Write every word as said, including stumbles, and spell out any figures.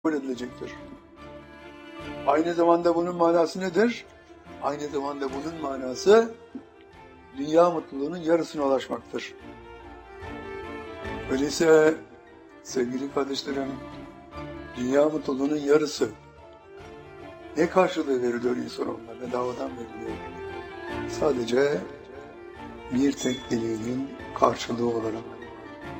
kabul edilecektir. Aynı zamanda bunun manası nedir? Aynı zamanda bunun manası dünya mutluluğunun yarısına ulaşmaktır. Öyleyse sevgili kardeşlerim, dünya mutluluğunun yarısı ne karşılığı veriliyor insanoğluna? Bedavadan veriliyor. Sadece bir tek dileğinin karşılığı olarak.